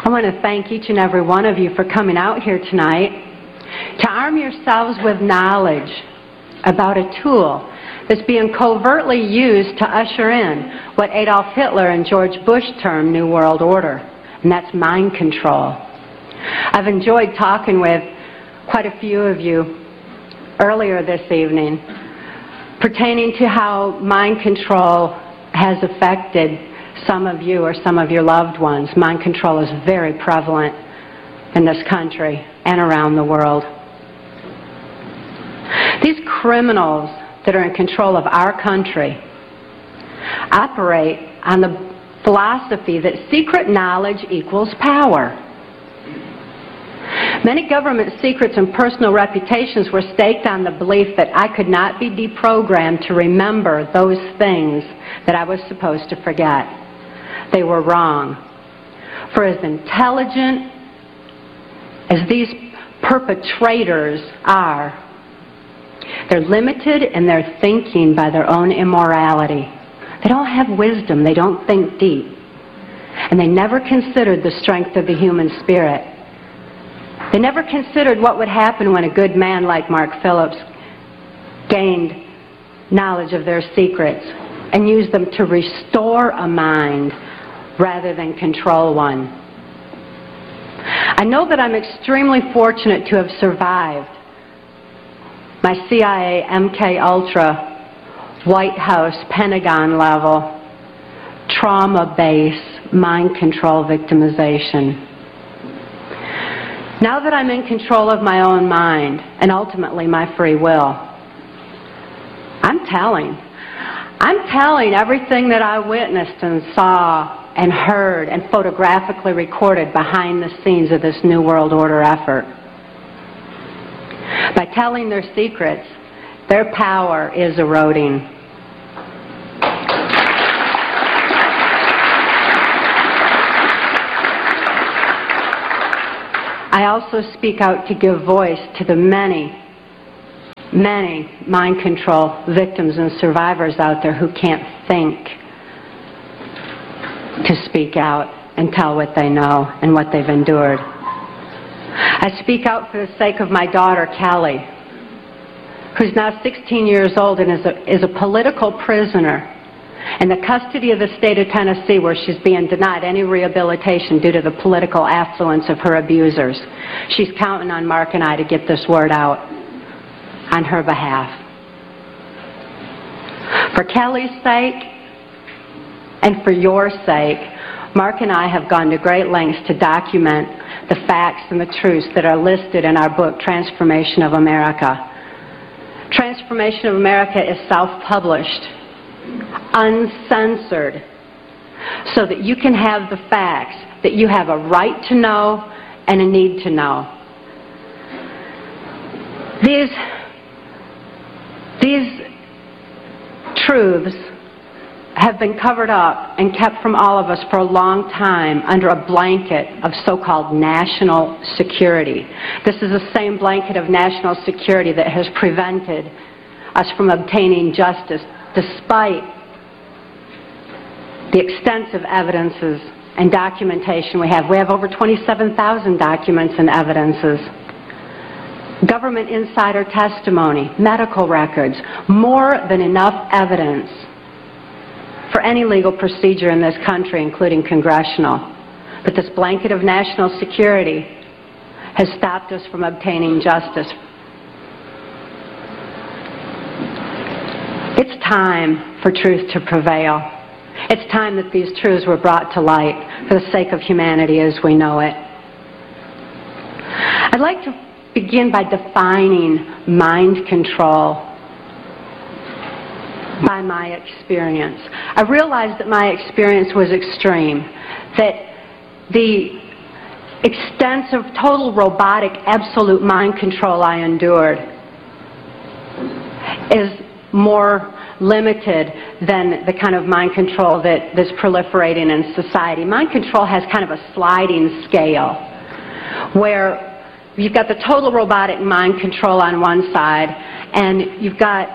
I want to thank each and every one of you for coming out here tonight to arm yourselves with knowledge about a tool that's being covertly used to usher in what Adolf Hitler and George Bush termed New World Order, and that's mind control. I've enjoyed talking with quite a few of you earlier this evening pertaining to how mind control has affected some of you or some of your loved ones. Mind control is very prevalent in this country and around the world. These criminals that are in control of our country operate on the philosophy that secret knowledge equals power. Many government secrets and personal reputations were staked on the belief that I could not be deprogrammed to remember those things that I was supposed to forget. They were wrong. For as intelligent as these perpetrators are, they're limited in their thinking by their own immorality. They don't have wisdom. They don't think deep. And they never considered the strength of the human spirit. They never considered what would happen when a good man like Mark Phillips gained knowledge of their secrets and used them to restore a mind rather than control one. I know that I'm extremely fortunate to have survived my CIA, MK Ultra, White House, Pentagon level, trauma-based mind control victimization. Now that I'm in control of my own mind and ultimately my free will, I'm telling everything that I witnessed and saw and heard and photographically recorded behind the scenes of this New World Order effort. By telling their secrets, their power is eroding. I also speak out to give voice to the many mind control victims and survivors out there who can't think to speak out and tell what they know and what they've endured. I speak out for the sake of my daughter, Kelly, who's now 16 years old and is a political prisoner in the custody of the state of Tennessee, where she's being denied any rehabilitation due to the political affluence of her abusers. She's counting on Mark and I to get this word out on her behalf. For Kelly's sake and for your sake, Mark and I have gone to great lengths to document the facts and the truths that are listed in our book, Transformation of America. Transformation of America is self-published, uncensored, so that you can have the facts that you have a right to know and a need to know. These truths have been covered up and kept from all of us for a long time under a blanket of so-called national security. This is the same blanket of national security that has prevented us from obtaining justice despite the extensive evidences and documentation we have. We have over 27,000 documents and evidences. Government insider testimony, medical records, more than enough evidence for any legal procedure in this country, including congressional. But this blanket of national security has stopped us from obtaining justice. It's time for truth to prevail. It's time that these truths were brought to light for the sake of humanity as we know it. I'd like to begin by defining mind control by my experience. I realized that my experience was extreme, that the extensive, total robotic, absolute mind control I endured is more limited than the kind of mind control that's proliferating in society. Mind control has kind of a sliding scale where you've got the total robotic mind control on one side, and you've got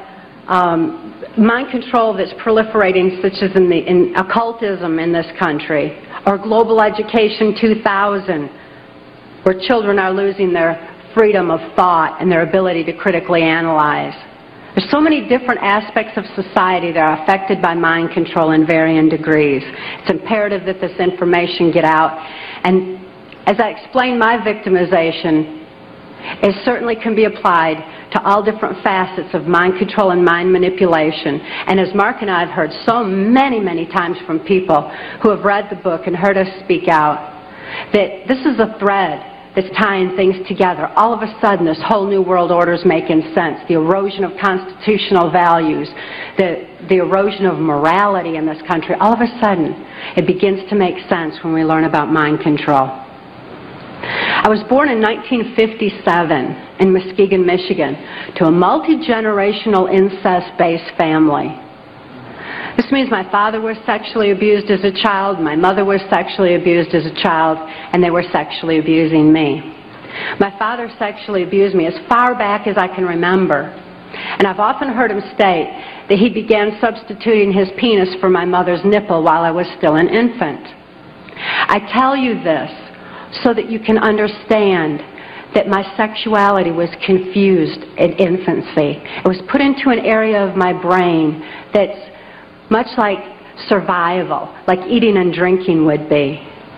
mind control that's proliferating, such as in occultism in this country, Or Global Education 2000, where children are losing their freedom of thought and their ability to critically analyze. There's so many different aspects of society that are affected by mind control in varying degrees. It's imperative that this information get out. And as I explained my victimization, it certainly can be applied to all different facets of mind control and mind manipulation. And as Mark and I have heard so many, many times from people who have read the book and heard us speak out, that this is a thread that's tying things together. All of a sudden, this whole new world order is making sense. The erosion of constitutional values, the erosion of morality in this country, all of a sudden, it begins to make sense when we learn about mind control. I was born in 1957 in Muskegon, Michigan, to a multi-generational incest-based family. This means my father was sexually abused as a child, my mother was sexually abused as a child, and they were sexually abusing me. My father sexually abused me as far back as I can remember, and I've often heard him state that he began substituting his penis for my mother's nipple while I was still an infant. I tell you this so that you can understand that my sexuality was confused in infancy. It was put into an area of my brain that's much like survival, like eating and drinking would be.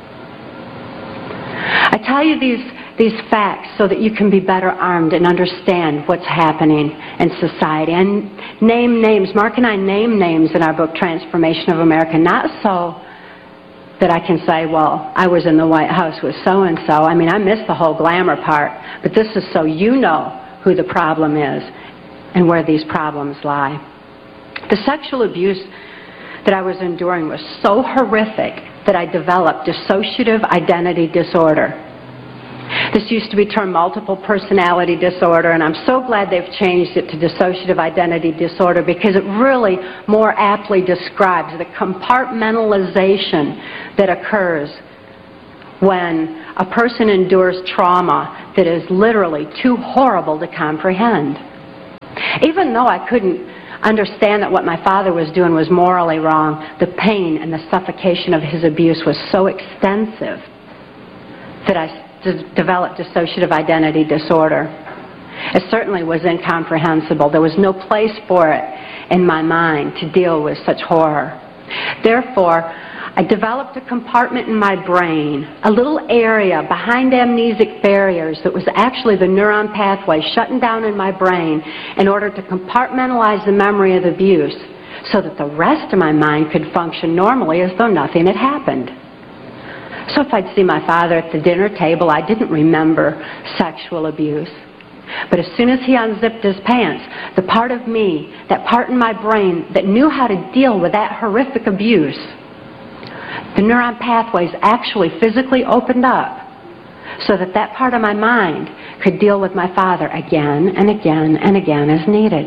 I tell you these facts so that you can be better armed and understand what's happening in society. And name names. Mark and I name names in our book, Transformation of America, not so that I can say, well, I was in the White House with so-and-so. I mean, I missed the whole glamour part, but this is so you know who the problem is and where these problems lie. The sexual abuse that I was enduring was so horrific that I developed dissociative identity disorder. This used to be termed multiple personality disorder, and I'm so glad they've changed it to dissociative identity disorder because it really more aptly describes the compartmentalization that occurs when a person endures trauma that is literally too horrible to comprehend. Even though I couldn't understand that what my father was doing was morally wrong, the pain and the suffocation of his abuse was so extensive that I developed dissociative identity disorder. It certainly was incomprehensible. There was no place for it in my mind to deal with such horror. Therefore, I developed a compartment in my brain, a little area behind amnesic barriers that was actually the neuron pathway shutting down in my brain in order to compartmentalize the memory of the abuse so that the rest of my mind could function normally as though nothing had happened. So if I'd see my father at the dinner table, I didn't remember sexual abuse. But as soon as he unzipped his pants, the part of me, that part in my brain that knew how to deal with that horrific abuse, the neuron pathways actually physically opened up so that that part of my mind could deal with my father again and again and again as needed.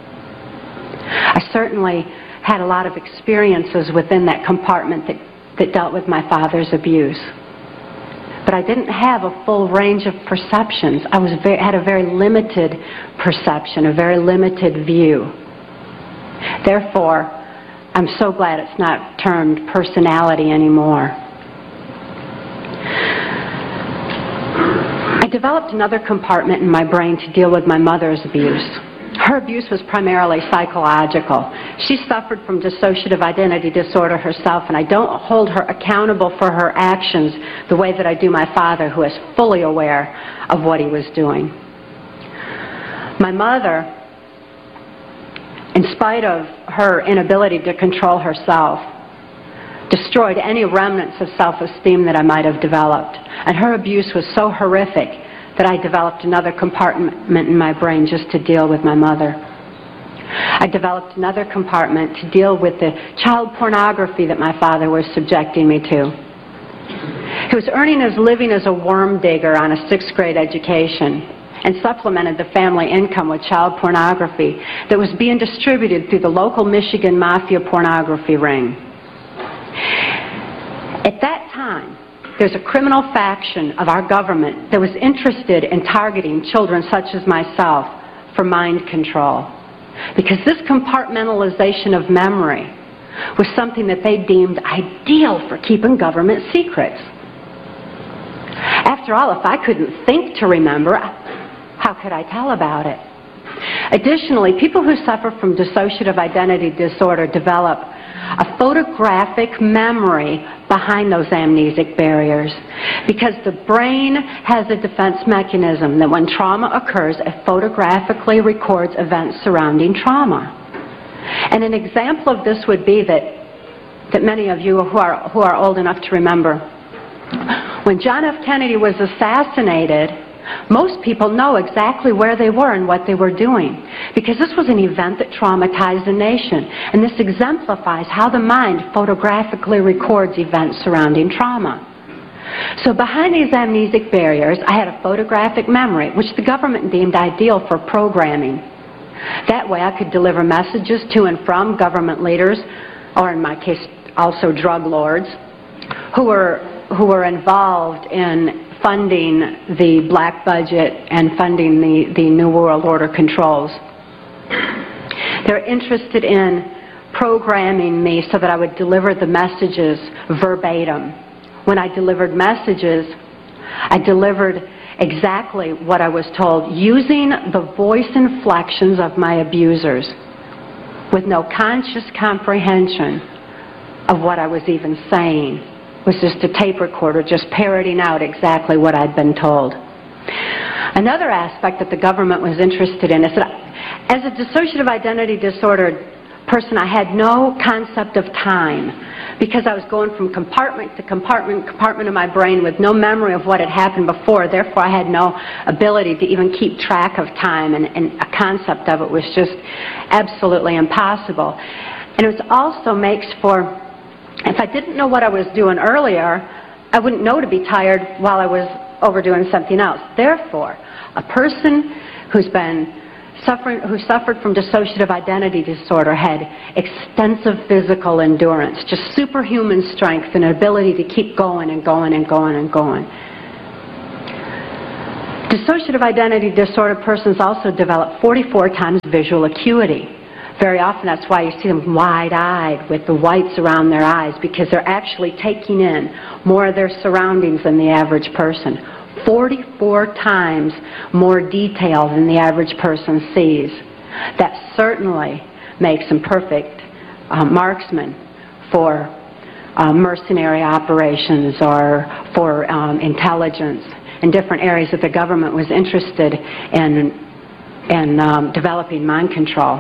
I certainly had a lot of experiences within that compartment that dealt with my father's abuse. But I didn't have a full range of perceptions. I had a very limited perception, a very limited view. Therefore, I'm so glad it's not termed personality anymore. I developed another compartment in my brain to deal with my mother's abuse. Her abuse was primarily psychological. She suffered from dissociative identity disorder herself, and I don't hold her accountable for her actions the way that I do my father, who is fully aware of what he was doing. My mother, in spite of her inability to control herself, destroyed any remnants of self-esteem that I might have developed. And her abuse was so horrific that I developed another compartment in my brain just to deal with my mother. I developed another compartment to deal with the child pornography that my father was subjecting me to. He was earning his living as a worm digger on a 6th grade education and supplemented the family income with child pornography that was being distributed through the local Michigan mafia pornography ring. At that time, there's a criminal faction of our government that was interested in targeting children such as myself for mind control. Because this compartmentalization of memory was something that they deemed ideal for keeping government secrets. After all, if I couldn't think to remember, how could I tell about it? Additionally, people who suffer from dissociative identity disorder develop a photographic memory behind those amnesic barriers, because the brain has a defense mechanism that when trauma occurs, it photographically records events surrounding trauma. And an example of this would be that many of you who are old enough to remember, when John F. Kennedy was assassinated, most people know exactly where they were and what they were doing, because this was an event that traumatized the nation. And this exemplifies how the mind photographically records events surrounding trauma. So behind these amnesic barriers, I had a photographic memory, which the government deemed ideal for programming. That way I could deliver messages to and from government leaders, or in my case, also drug lords, who were involved in funding the black budget and funding the New World Order controls. They're interested in programming me so that I would deliver the messages verbatim. When I delivered messages, I delivered exactly what I was told, using the voice inflections of my abusers, with no conscious comprehension of what I was even saying. It was just a tape recorder just parroting out exactly what I'd been told. Another aspect that the government was interested in is that as a dissociative identity disordered person, I had no concept of time, because I was going from compartment to compartment of my brain with no memory of what had happened before. Therefore, I had no ability to even keep track of time, and a concept of it was just absolutely impossible. And it also makes for, if I didn't know what I was doing earlier, I wouldn't know to be tired while I was overdoing something else. Therefore, a person who suffered from dissociative identity disorder had extensive physical endurance, just superhuman strength and ability to keep going and going and going and going. Dissociative identity disorder persons also develop 44 times visual acuity. Very often that's why you see them wide-eyed with the whites around their eyes, because they're actually taking in more of their surroundings than the average person. 44 times more detail than the average person sees. That certainly makes them perfect marksmen for mercenary operations or for intelligence in different areas that the government was interested in developing mind control.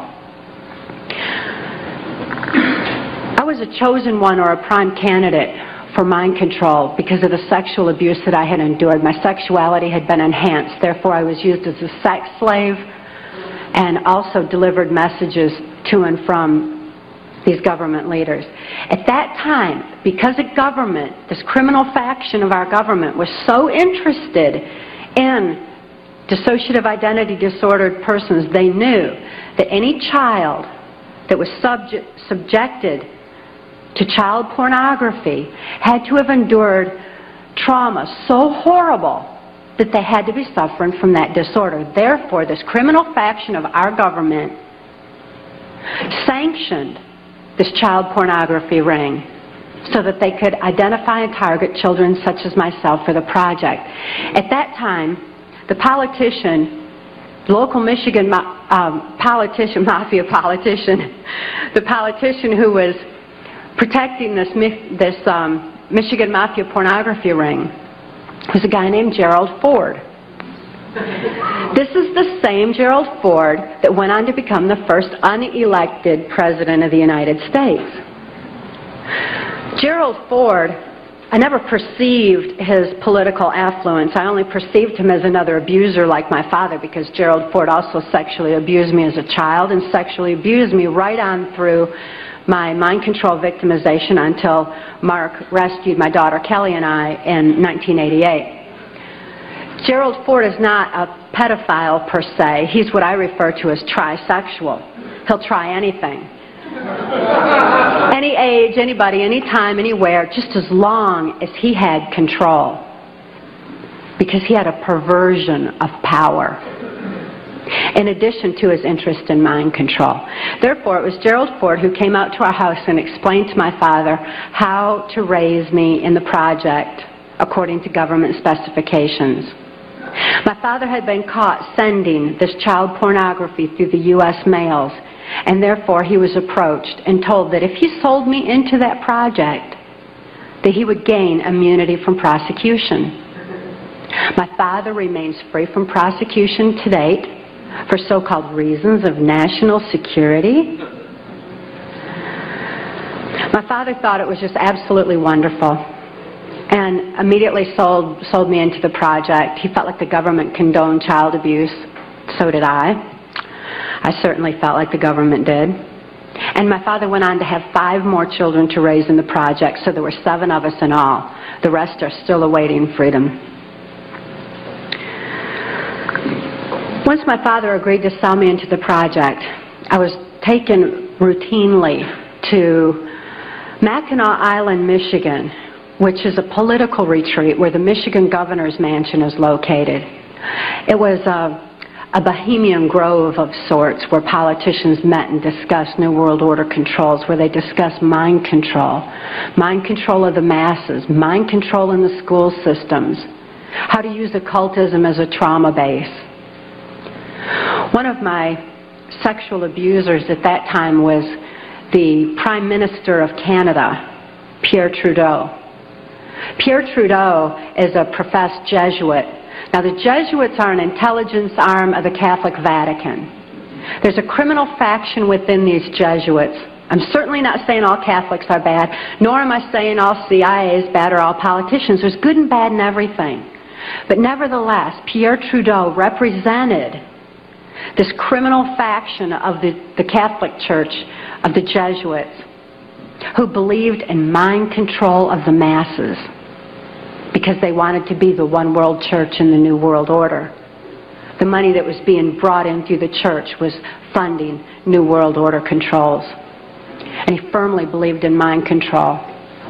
I was a chosen one, or a prime candidate, for mind control because of the sexual abuse that I had endured. My sexuality had been enhanced. Therefore, I was used as a sex slave and also delivered messages to and from these government leaders. At that time, because the government, this criminal faction of our government, was so interested in dissociative identity disordered persons, they knew that any child that was subjected to child pornography had to have endured trauma so horrible that they had to be suffering from that disorder. Therefore, this criminal faction of our government sanctioned this child pornography ring so that they could identify and target children such as myself for the project. At that time, the politician, local Michigan politician, mafia politician, the politician who was protecting this Michigan Mafia pornography ring was a guy named Gerald Ford. This is the same Gerald Ford that went on to become the first unelected president of the United States. Gerald Ford, I never perceived his political affluence. I only perceived him as another abuser like my father, because Gerald Ford also sexually abused me as a child and sexually abused me right on through my mind control victimization until Mark rescued my daughter Kelly and I in 1988. Gerald Ford is not a pedophile per se. He's what I refer to as trisexual. He'll try anything. Any age, anybody, anytime, anywhere, just as long as he had control. Because he had a perversion of power. in addition to his interest in mind control. Therefore, it was Gerald Ford who came out to our house and explained to my father how to raise me in the project according to government specifications. My father had been caught sending this child pornography through the U.S. mails, and therefore he was approached and told that if he sold me into that project, that he would gain immunity from prosecution. My father remains free from prosecution to date for so-called reasons of national security. My father thought it was just absolutely wonderful and immediately sold me into the project. He felt like the government condoned child abuse. So did I. I certainly felt like the government did. And my father went on to have 5 more children to raise in the project, so there were 7 of us in all. The rest are still awaiting freedom. Once my father agreed to sell me into the project, I was taken routinely to Mackinac Island, Michigan, which is a political retreat where the Michigan governor's mansion is located. It was a bohemian grove of sorts where politicians met and discussed New World Order controls, where they discussed mind control of the masses, mind control in the school systems, how to use occultism as a trauma base. One of my sexual abusers at that time was the Prime Minister of Canada, Pierre Trudeau. Pierre Trudeau is a professed Jesuit. Now, the Jesuits are an intelligence arm of the Catholic Vatican. There's a criminal faction within these Jesuits. I'm certainly not saying all Catholics are bad, nor am I saying all CIA is bad or all politicians. There's good and bad in everything. But nevertheless, Pierre Trudeau represented this criminal faction of the Catholic Church, of the Jesuits, who believed in mind control of the masses because they wanted to be the one world church in the New World Order. The money that was being brought in through the church was funding New World Order controls. And he firmly believed in mind control.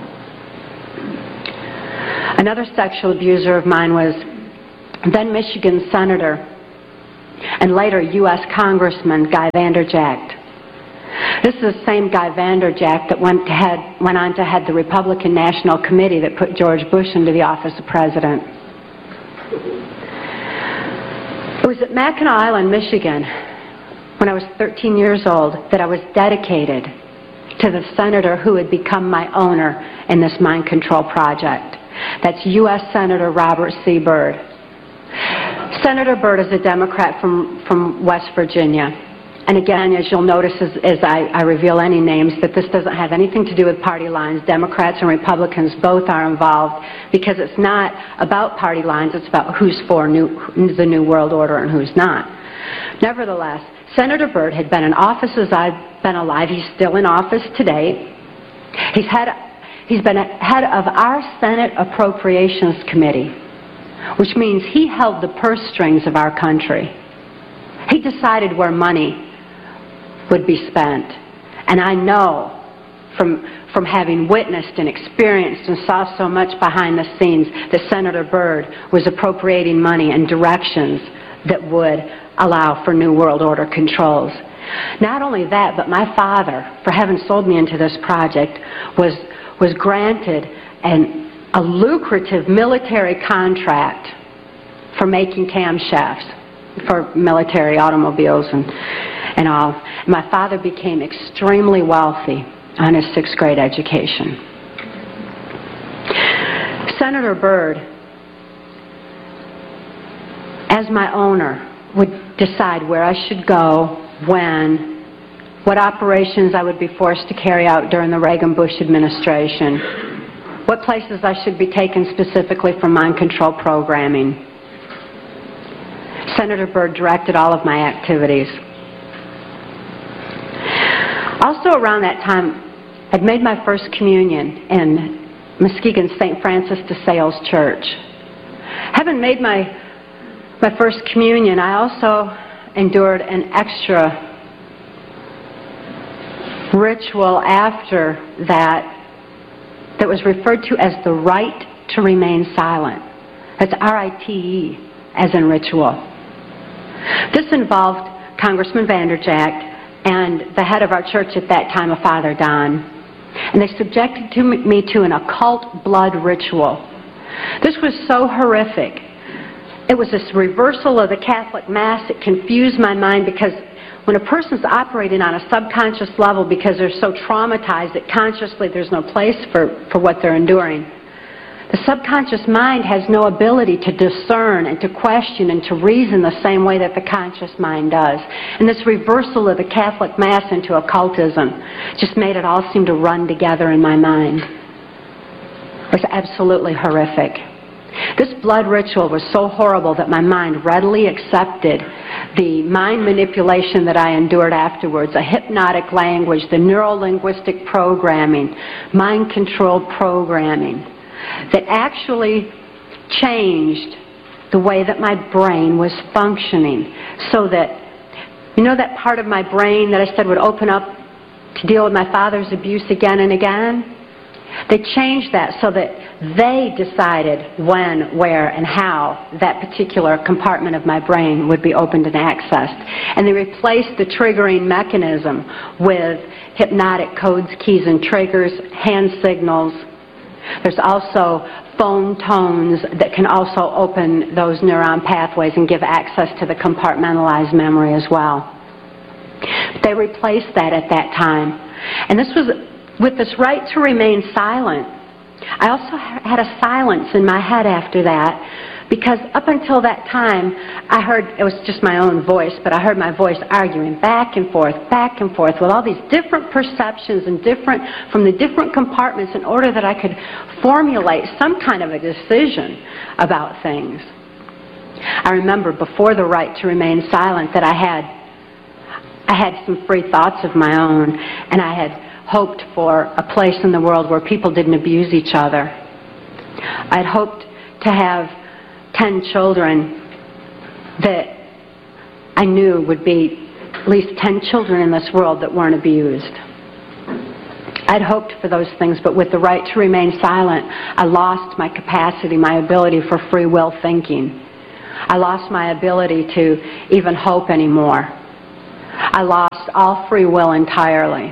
Another sexual abuser of mine was then Michigan Senator and later U.S. Congressman Guy Vanderjagt. This is the same Guy Vanderjagt that went on to head the Republican National Committee that put George Bush into the office of president. It was at Mackinac Island, Michigan, when I was 13 years old, that I was dedicated to the senator who had become my owner in this mind control project. That's U.S. Senator Robert C. Byrd. Senator Byrd is a Democrat from West Virginia. And again, as you'll notice as I reveal any names, that this doesn't have anything to do with party lines. Democrats and Republicans both are involved because it's not about party lines, it's about who's for the New World Order and who's not. Nevertheless, Senator Byrd had been in office as I've been alive. He's still in office today. He's been head of our Senate Appropriations Committee, which means he held the purse strings of our country. He decided where money would be spent. And I know from having witnessed and experienced and saw so much behind the scenes that Senator Byrd was appropriating money in directions that would allow for New World Order controls. Not only that, but my father, for having sold me into this project, was granted a lucrative military contract for making camshafts for military automobiles and all. My father became extremely wealthy on his 6th grade education. Senator Byrd, as my owner, would decide where I should go, when, what operations I would be forced to carry out during the Reagan-Bush administration, what places I should be taken specifically for mind control programming. Senator Byrd directed all of my activities. Also around that time, I'd made my first communion in Muskegon's St. Francis de Sales Church. Having made my first communion, I also endured an extra ritual after that was referred to as the rite to remain silent. That's R-I-T-E, as in ritual. This involved Congressman Vanderjagt and the head of our church at that time, a Father Don. And they subjected me to an occult blood ritual. This was so horrific. It was this reversal of the Catholic Mass. It confused my mind because when a person's operating on a subconscious level because they're so traumatized that consciously there's no place for what they're enduring, the subconscious mind has no ability to discern and to question and to reason the same way that the conscious mind does. And this reversal of the Catholic Mass into occultism just made it all seem to run together in my mind. It was absolutely horrific. This blood ritual was so horrible that my mind readily accepted the mind manipulation that I endured afterwards, a hypnotic language, the neuro-linguistic programming, mind-controlled programming, that actually changed the way that my brain was functioning. So that, you know that part of my brain that I said would open up to deal with my father's abuse again and again? They changed that so that they decided when, where, and how that particular compartment of my brain would be opened and accessed. And they replaced the triggering mechanism with hypnotic codes, keys, and triggers, hand signals. There's also phone tones that can also open those neuron pathways and give access to the compartmentalized memory as well. They replaced that at that time. And this was with this right to remain silent. I also had a silence in my head after that, because up until that time, I heard, it was just my own voice, but I heard my voice arguing back and forth with all these different perceptions and from the different compartments in order that I could formulate some kind of a decision about things. I remember before the right to remain silent that I had some free thoughts of my own, and I had hoped for a place in the world where people didn't abuse each other. I'd hoped to have 10 children that I knew would be at least 10 children in this world that weren't abused. I'd hoped for those things, but with the right to remain silent, I lost my capacity, my ability for free will thinking. I lost my ability to even hope anymore. I lost all free will entirely.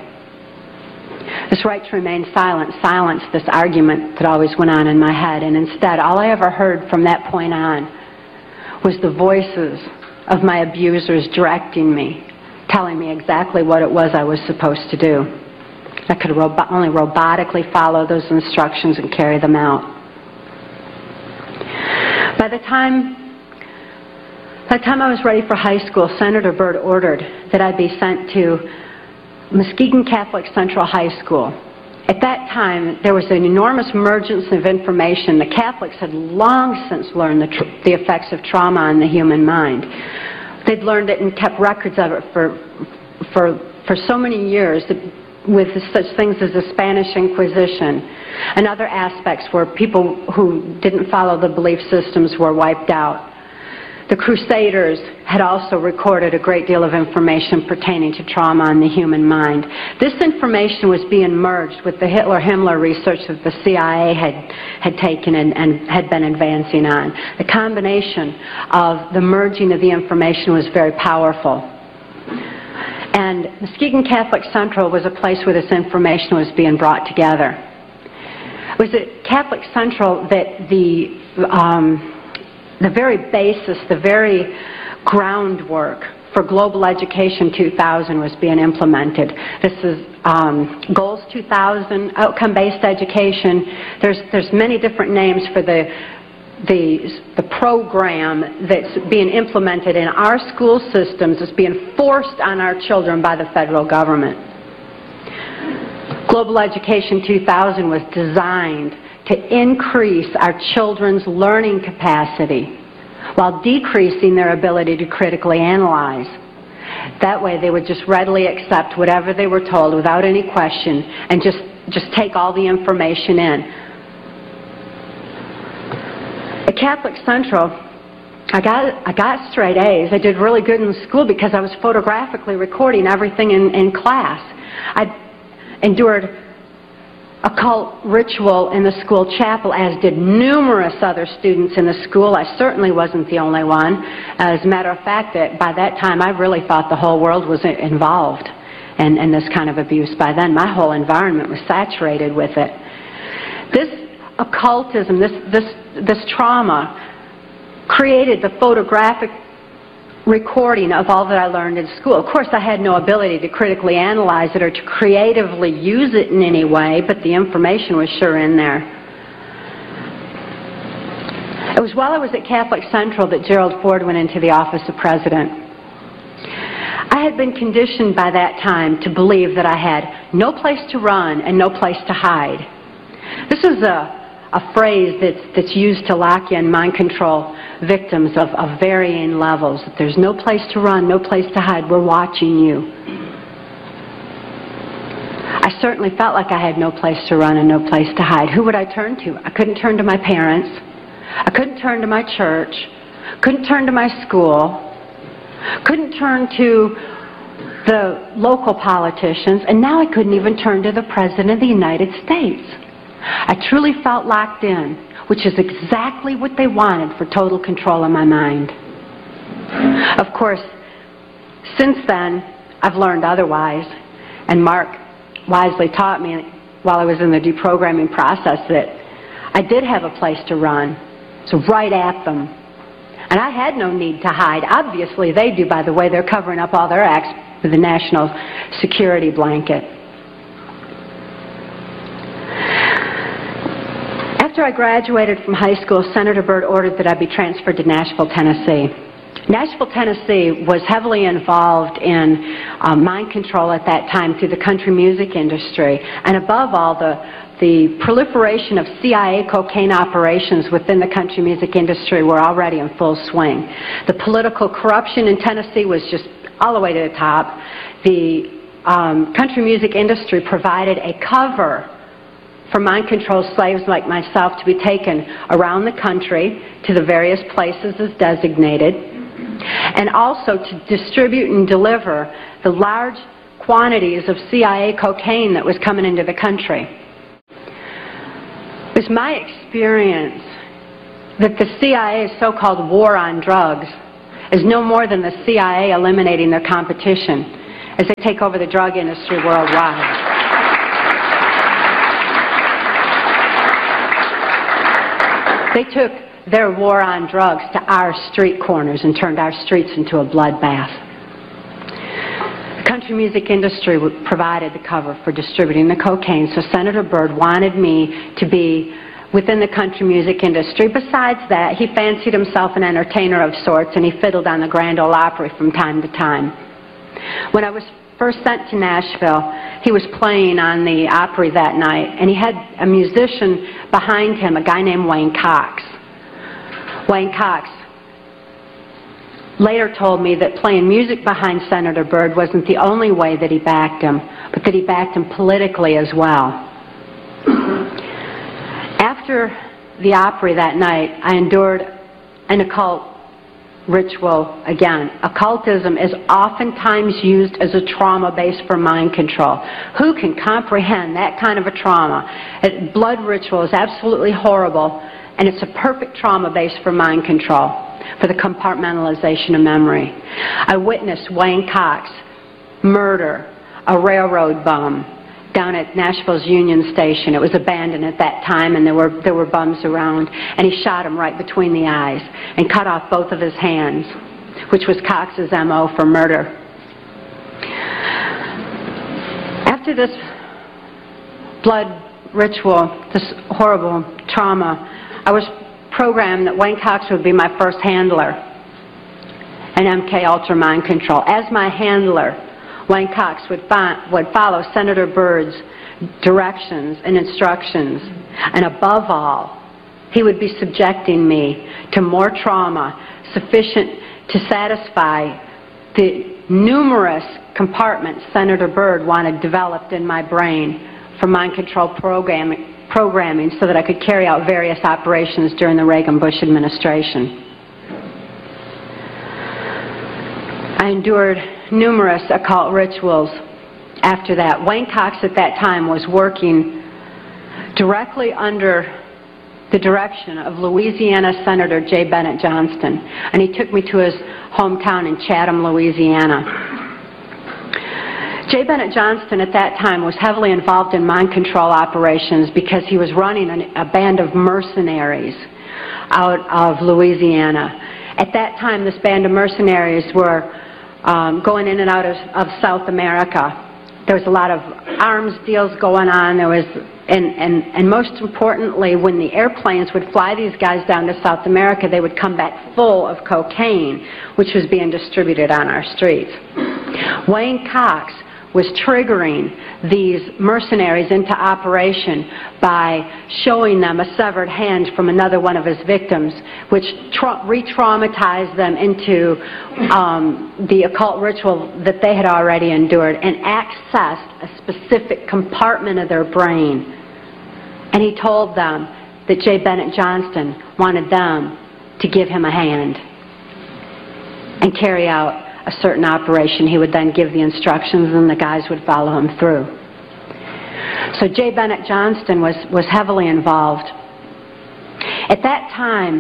This right to remain silent silenced this argument that always went on in my head, and instead all I ever heard from that point on was the voices of my abusers directing me, telling me exactly what it was I was supposed to do. I could only robotically follow those instructions and carry them out. By the time I was ready for high school, Senator Byrd ordered that I be sent to Muskegon Catholic Central High School. At that time, there was an enormous emergence of information. The Catholics had long since learned the effects of trauma on the human mind. They'd learned it and kept records of it for so many years, with such things as the Spanish Inquisition and other aspects where people who didn't follow the belief systems were wiped out. The Crusaders had also recorded a great deal of information pertaining to trauma on the human mind. This information was being merged with the Hitler-Himmler research that the CIA had taken and had been advancing on. The combination of the merging of the information was very powerful. And Muskegon Catholic Central was a place where this information was being brought together. It was at Catholic Central that the very basis, the very groundwork for Global Education 2000 was being implemented. This is Goals 2000, outcome-based education. There's many different names for the program that's being implemented in our school systems. It's being forced on our children by the federal government. Global Education 2000 was designed to increase our children's learning capacity while decreasing their ability to critically analyze. That way they would just readily accept whatever they were told without any question and just take all the information in. At Catholic Central, I got straight A's. I did really good in school because I was photographically recording everything in class. I endured occult ritual in the school chapel, as did numerous other students in the school. I certainly wasn't the only one. As a matter of fact, by that time I really thought the whole world was involved in this kind of abuse. By then my whole environment was saturated with it. This occultism, this trauma, created the photographic recording of all that I learned in school. Of course, I had no ability to critically analyze it or to creatively use it in any way, but the information was sure in there. It was while I was at Catholic Central that Gerald Ford went into the office of president. I had been conditioned by that time to believe that I had no place to run and no place to hide. This is a phrase that's used to lock in mind control victims of varying levels. If there's no place to run, no place to hide, we're watching you. I certainly felt like I had no place to run and no place to hide. Who would I turn to? I couldn't turn to my parents. I couldn't turn to my church. Couldn't turn to my school. Couldn't turn to the local politicians. And now I couldn't even turn to the President of the United States. I truly felt locked in, which is exactly what they wanted for total control of my mind. Of course, since then, I've learned otherwise, and Mark wisely taught me while I was in the deprogramming process that I did have a place to run, so right at them. And I had no need to hide. Obviously, they do, by the way. They're covering up all their acts with the national security blanket. After I graduated from high school, Senator Byrd ordered that I be transferred to Nashville, Tennessee. Nashville, Tennessee was heavily involved in mind control at that time through the country music industry, and above all, the proliferation of CIA cocaine operations within the country music industry were already in full swing. The political corruption in Tennessee was just all the way to the top. The country music industry provided a cover for mind-controlled slaves like myself to be taken around the country to the various places as designated, and also to distribute and deliver the large quantities of CIA cocaine that was coming into the country. It was my experience that the CIA's so-called war on drugs is no more than the CIA eliminating their competition as they take over the drug industry worldwide. They took their war on drugs to our street corners and turned our streets into a bloodbath. The country music industry provided the cover for distributing the cocaine, so Senator Byrd wanted me to be within the country music industry. Besides that, he fancied himself an entertainer of sorts, and he fiddled on the Grand Ole Opry from time to time. When I was first sent to Nashville, he was playing on the Opry that night, and he had a musician behind him, a guy named Wayne Cox. Wayne Cox later told me that playing music behind Senator Byrd wasn't the only way that he backed him, but that he backed him politically as well. After the Opry that night, I endured an occult ritual again. Occultism is oftentimes used as a trauma base for mind control. Who can comprehend that kind of a trauma? Blood ritual is absolutely horrible, and it's a perfect trauma base for mind control, for the compartmentalization of memory. I witnessed Wayne Cox murder a railroad bum down at Nashville's Union Station. It was abandoned at that time, and there were bums around, and he shot him right between the eyes and cut off both of his hands, which was Cox's MO for murder. After this blood ritual, this horrible trauma, I was programmed that Wayne Cox would be my first handler in MK Ultra mind control. As my handler, Wayne Cox would follow Senator Byrd's directions and instructions, and above all, he would be subjecting me to more trauma sufficient to satisfy the numerous compartments Senator Byrd wanted developed in my brain for mind control programming so that I could carry out various operations during the Reagan-Bush administration. I endured numerous occult rituals after that. Wayne Cox at that time was working directly under the direction of Louisiana Senator J. Bennett Johnston, and he took me to his hometown in Chatham, Louisiana. J. Bennett Johnston at that time was heavily involved in mind control operations because he was running a band of mercenaries out of Louisiana. At that time, this band of mercenaries were going in and out of South America. There was a lot of arms deals going on. There was, and most importantly, when the airplanes would fly these guys down to South America, they would come back full of cocaine, which was being distributed on our streets. Wayne Cox was triggering these mercenaries into operation by showing them a severed hand from another one of his victims, which re-traumatized them into the occult ritual that they had already endured and accessed a specific compartment of their brain. And he told them that J. Bennett Johnston wanted them to give him a hand and carry out a certain operation. He would then give the instructions and the guys would follow him through. So J. Bennett Johnston was heavily involved. At that time,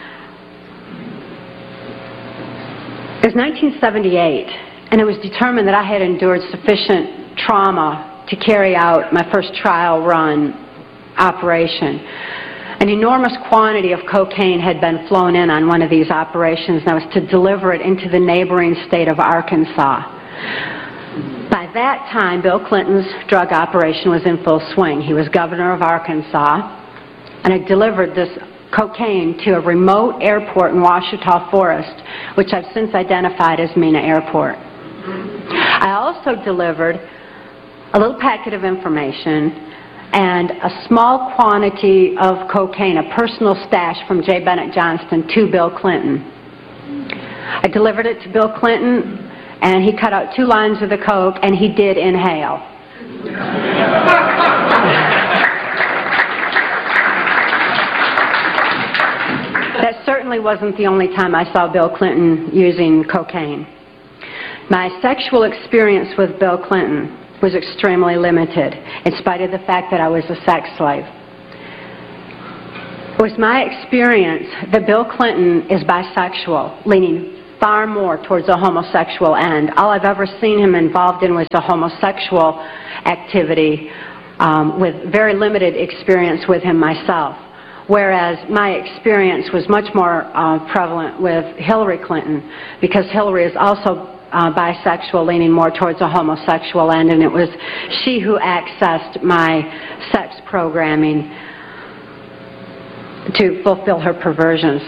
it was 1978, and it was determined that I had endured sufficient trauma to carry out my first trial run operation. An enormous quantity of cocaine had been flown in on one of these operations, and I was to deliver it into the neighboring state of Arkansas. By that time, Bill Clinton's drug operation was in full swing. He was governor of Arkansas, and I delivered this cocaine to a remote airport in Ouachita Forest, which I've since identified as Mena Airport. I also delivered a little packet of information and a small quantity of cocaine, a personal stash from J. Bennett Johnston, to Bill Clinton. I delivered it to Bill Clinton, and he cut out 2 lines of the coke, and he did inhale. That certainly wasn't the only time I saw Bill Clinton using cocaine. My sexual experience with Bill Clinton was extremely limited, in spite of the fact that I was a sex slave. It was my experience that Bill Clinton is bisexual, leaning far more towards a homosexual end. All I've ever seen him involved in was a homosexual activity, with very limited experience with him myself. Whereas my experience was much more prevalent with Hillary Clinton, because Hillary is also bisexual, leaning more towards a homosexual end, and it was she who accessed my sex programming to fulfill her perversions.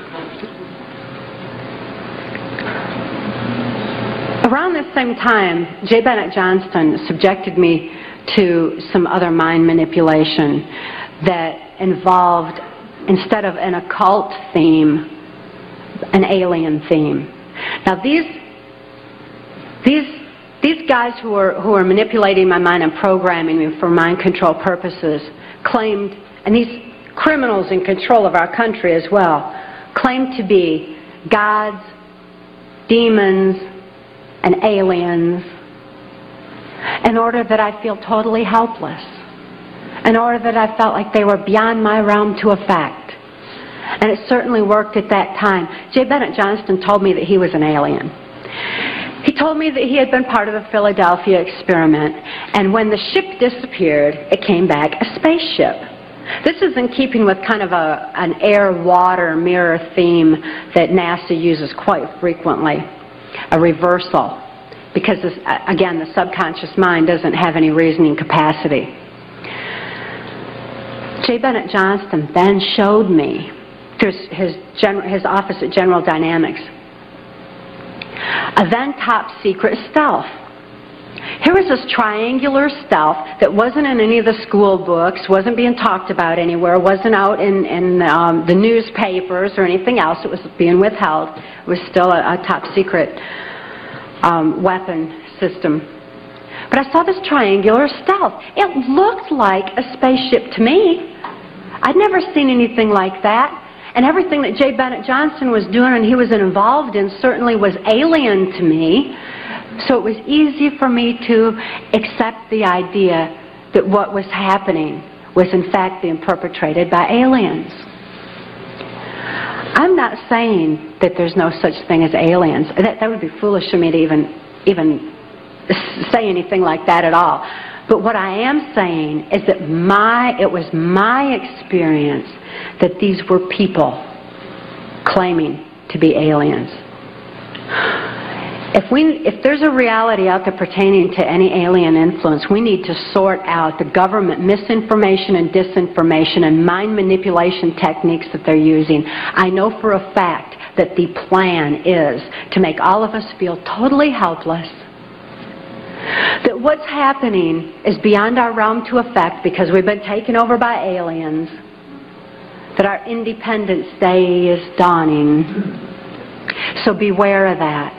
Around this same time, J. Bennett Johnston subjected me to some other mind manipulation that involved, instead of an occult theme, an alien theme. Now these guys who are manipulating my mind and programming me for mind control purposes claimed, and these criminals in control of our country as well, claimed to be gods, demons, and aliens, in order that I feel totally helpless, in order that I felt like they were beyond my realm to affect. And it certainly worked at that time. J. Bennett Johnston told me that he was an alien. He told me that he had been part of the Philadelphia experiment, and when the ship disappeared, it came back a spaceship. This is in keeping with kind of an air-water mirror theme that NASA uses quite frequently, a reversal, because this, again, the subconscious mind doesn't have any reasoning capacity. J. Bennett Johnston then showed me, through his office at General Dynamics, a then top secret stealth. Here was this triangular stealth that wasn't in any of the school books, wasn't being talked about anywhere, wasn't out in the newspapers or anything else. It was being withheld. It was still a top secret weapon system. But I saw this triangular stealth. It looked like a spaceship to me. I'd never seen anything like that. And everything that J. Bennett Johnston was doing and he was involved in certainly was alien to me. So it was easy for me to accept the idea that what was happening was in fact being perpetrated by aliens. I'm not saying that there's no such thing as aliens. That would be foolish for me to even say anything like that at all. But what I am saying is that it was my experience that these were people claiming to be aliens. If there's a reality out there pertaining to any alien influence, we need to sort out the government misinformation and disinformation and mind manipulation techniques that they're using. I know for a fact that the plan is to make all of us feel totally helpless, that what's happening is beyond our realm to affect because we've been taken over by aliens, that our Independence Day is dawning. So beware of that.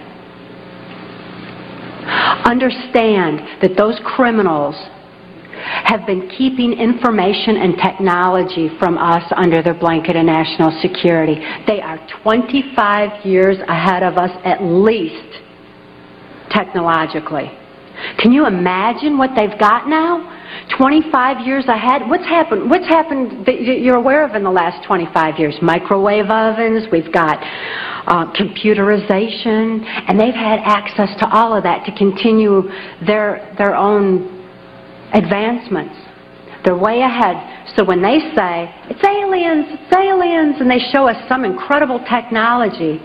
Understand that those criminals have been keeping information and technology from us under their blanket of national security. They are 25 years ahead of us at least, technologically. Can you imagine what they've got now? 25 years ahead? What's happened that you're aware of in the last 25 years? Microwave ovens, we've got computerization, and they've had access to all of that to continue their own advancements. They're way ahead. So when they say, it's aliens, and they show us some incredible technology,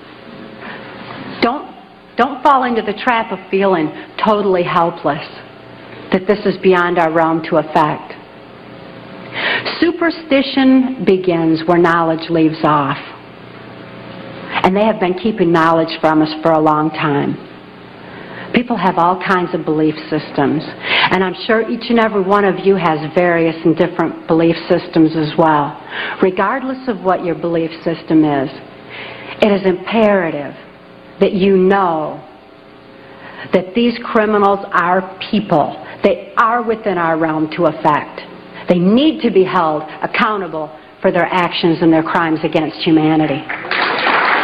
don't fall into the trap of feeling totally helpless, that this is beyond our realm to affect. Superstition begins where knowledge leaves off. And they have been keeping knowledge from us for a long time. People have all kinds of belief systems. And I'm sure each and every one of you has various and different belief systems as well. Regardless of what your belief system is, it is imperative that you know that these criminals are people. They are within our realm to affect. They need to be held accountable for their actions and their crimes against humanity.